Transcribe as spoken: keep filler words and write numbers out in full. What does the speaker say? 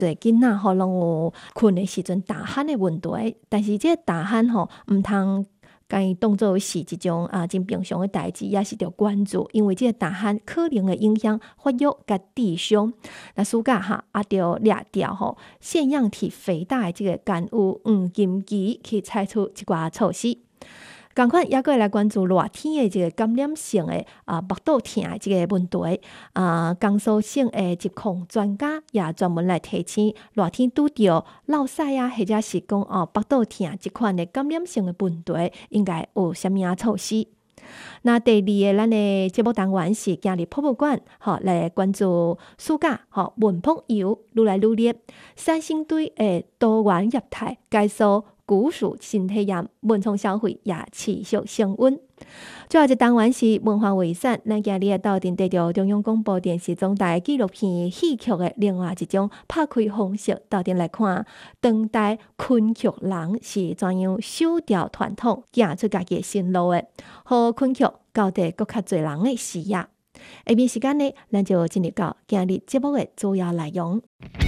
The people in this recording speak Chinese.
对囡仔吼拢有困的时阵打鼾的问题，但是这打鼾吼毋通甲伊当做是一种啊真平常的代志，也是着关注，因为这个打鼾可能会影响发育甲智商。那暑假哈也着掠掉吼腺样体肥大的这个干预黄金期去采取一寡措施。同款也阁会来关注热天的这个感染性的啊目肚疼的这个问题啊，江苏省的疾控专家也专门来提醒，热天拄着落屎啊，或者是讲哦目肚疼这款的感染性的问题，应该有啥物啊措施？那第二个咱的节目单元是今日博物馆，吼来关注暑假吼文博游愈来愈热，三星堆的多元业态介绍古树新体验，文创消费也持续升温。最后一单元是文化遗产，咱今日也斗阵得到中央广播电视总台纪录片戏曲的另外一种拍开方式，斗阵来看当代昆曲人是怎样守调传统，行出家己的新路的，和昆曲交代更较侪人的视野。下面时间呢，咱就进入到今日节目的主要内容。